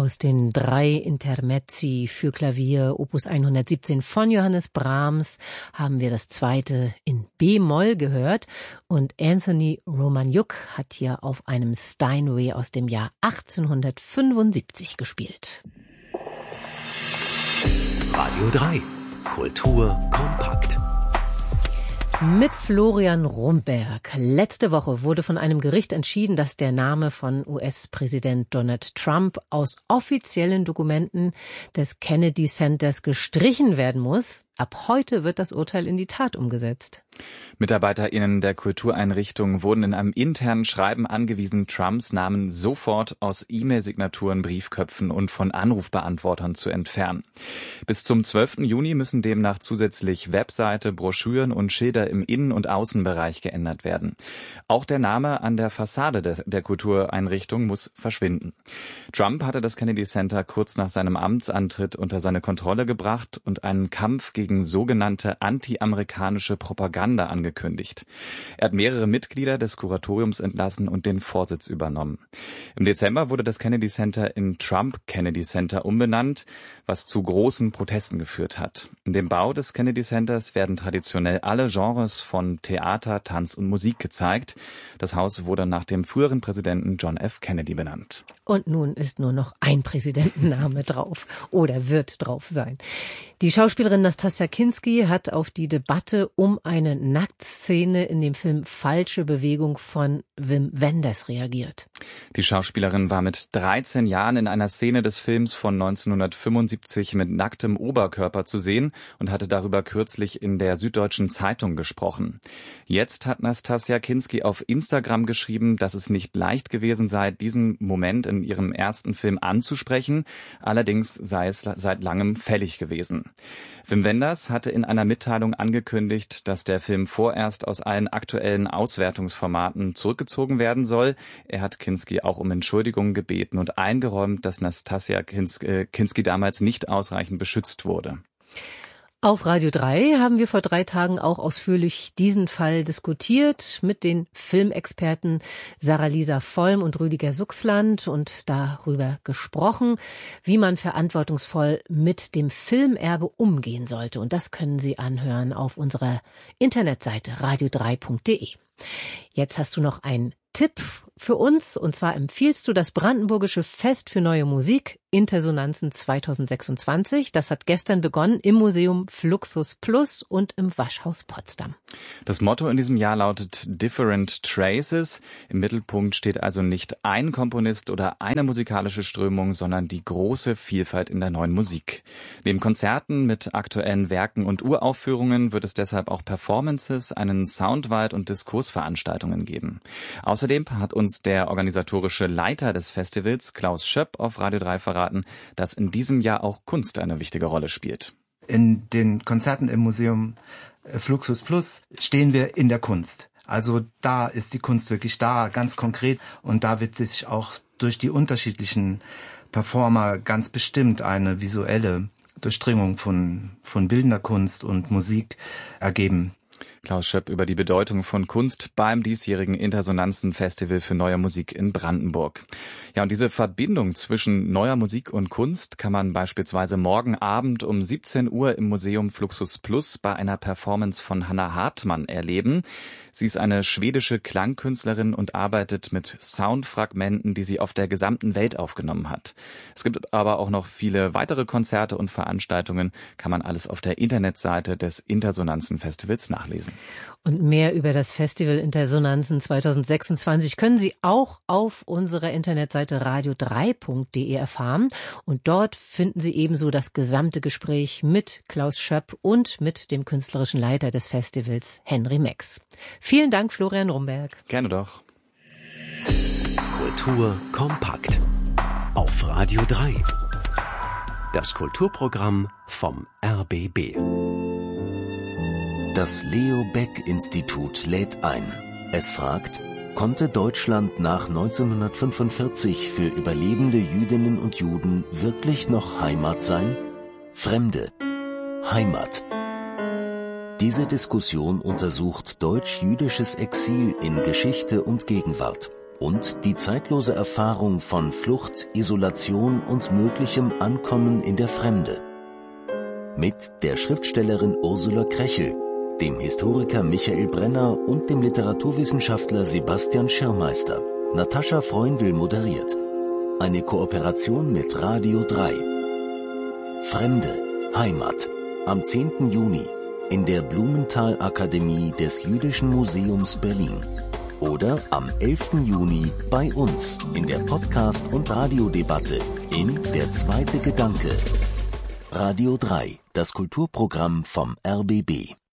Aus den 3 Intermezzi für Klavier Opus 117 von Johannes Brahms haben wir das 2. in B-Moll gehört und Anthony Romaniuk hat hier auf einem Steinway aus dem Jahr 1875 gespielt. Radio 3 Kultur kompakt. Mit Florian Rumberg. Letzte Woche wurde von einem Gericht entschieden, dass der Name von US-Präsident Donald Trump aus offiziellen Dokumenten des Kennedy Centers gestrichen werden muss. Ab heute wird das Urteil in die Tat umgesetzt. MitarbeiterInnen der Kultureinrichtung wurden in einem internen Schreiben angewiesen, Trumps Namen sofort aus E-Mail-Signaturen, Briefköpfen und von Anrufbeantwortern zu entfernen. Bis zum 12. Juni müssen demnach zusätzlich Webseite, Broschüren und Schilder im Innen- und Außenbereich geändert werden. Auch der Name an der Fassade der Kultureinrichtung muss verschwinden. Trump hatte das Kennedy Center kurz nach seinem Amtsantritt unter seine Kontrolle gebracht und einen Kampf gegen sogenannte anti-amerikanische Propaganda angekündigt. Er hat mehrere Mitglieder des Kuratoriums entlassen und den Vorsitz übernommen. Im Dezember wurde das Kennedy Center in Trump Kennedy Center umbenannt, was zu großen Protesten geführt hat. In dem Bau des Kennedy Centers werden traditionell alle Genres von Theater, Tanz und Musik gezeigt. Das Haus wurde nach dem früheren Präsidenten John F. Kennedy benannt. Und nun ist nur noch ein Präsidentenname drauf oder wird drauf sein. Die Schauspielerin Nastassja Kinski hat auf die Debatte um eine Nacktszene in dem Film Falsche Bewegung von Wim Wenders reagiert. Die Schauspielerin war mit 13 Jahren in einer Szene des Films von 1975 mit nacktem Oberkörper zu sehen und hatte darüber kürzlich in der Süddeutschen Zeitung gesprochen. Jetzt hat Nastassja Kinski auf Instagram geschrieben, dass es nicht leicht gewesen sei, diesen Moment in ihrem ersten Film anzusprechen. Allerdings sei es seit langem fällig gewesen. Wim Wenders hatte in einer Mitteilung angekündigt, dass der Film vorerst aus allen aktuellen Auswertungsformaten zurückgezogen werden soll. Er hat Kinski auch um Entschuldigung gebeten und eingeräumt, dass Nastassja Kinski damals nicht ausreichend beschützt wurde. Auf Radio 3 haben wir vor 3 Tagen auch ausführlich diesen Fall diskutiert mit den Filmexperten Sarah-Lisa Vollm und Rüdiger Suchsland und darüber gesprochen, wie man verantwortungsvoll mit dem Filmerbe umgehen sollte. Und das können Sie anhören auf unserer Internetseite radio3.de. Jetzt hast du noch einen Tipp für uns, und zwar empfiehlst du das Brandenburgische Fest für Neue Musik Intersonanzen 2026. Das hat gestern begonnen im Museum Fluxus Plus und im Waschhaus Potsdam. Das Motto in diesem Jahr lautet Different Traces. Im Mittelpunkt steht also nicht ein Komponist oder eine musikalische Strömung, sondern die große Vielfalt in der neuen Musik. Neben Konzerten mit aktuellen Werken und Uraufführungen wird es deshalb auch Performances, einen Soundwald und Diskursveranstaltungen geben. Außerdem hat uns der organisatorische Leiter des Festivals, Klaus Schöpp, auf Radio 3 verraten, dass in diesem Jahr auch Kunst eine wichtige Rolle spielt. In den Konzerten im Museum Fluxus Plus stehen wir in der Kunst. Also da ist die Kunst wirklich da, ganz konkret. Und da wird sich auch durch die unterschiedlichen Performer ganz bestimmt eine visuelle Durchdringung von bildender Kunst und Musik ergeben. Klaus Schöpp über die Bedeutung von Kunst beim diesjährigen Intersonanzen-Festival für Neue Musik in Brandenburg. Ja, und diese Verbindung zwischen neuer Musik und Kunst kann man beispielsweise morgen Abend um 17 Uhr im Museum Fluxus Plus bei einer Performance von Hannah Hartmann erleben. Sie ist eine schwedische Klangkünstlerin und arbeitet mit Soundfragmenten, die sie auf der gesamten Welt aufgenommen hat. Es gibt aber auch noch viele weitere Konzerte und Veranstaltungen, kann man alles auf der Internetseite des Intersonanzen-Festivals nachlesen. Und mehr über das Festival Intersonanzen 2026 können Sie auch auf unserer Internetseite radio3.de erfahren. Und dort finden Sie ebenso das gesamte Gespräch mit Klaus Schöpp und mit dem künstlerischen Leiter des Festivals, Henry Max. Vielen Dank, Florian Rumberg. Gerne doch. Kultur kompakt. Auf Radio 3. Das Kulturprogramm vom RBB. Das Leo Baeck Institut lädt ein. Es fragt, konnte Deutschland nach 1945 für überlebende Jüdinnen und Juden wirklich noch Heimat sein? Fremde. Heimat. Diese Diskussion untersucht deutsch-jüdisches Exil in Geschichte und Gegenwart. und die zeitlose Erfahrung von Flucht, Isolation und möglichem Ankommen in der Fremde. Mit der Schriftstellerin Ursula Krechel, dem Historiker Michael Brenner und dem Literaturwissenschaftler Sebastian Schirmeister. Natascha Freundl moderiert. Eine Kooperation mit Radio 3. Fremde, Heimat. Am 10. Juni in der Blumenthal-Akademie des Jüdischen Museums Berlin. Oder am 11. Juni bei uns in der Podcast- und Radiodebatte in Der zweite Gedanke. Radio 3, das Kulturprogramm vom RBB.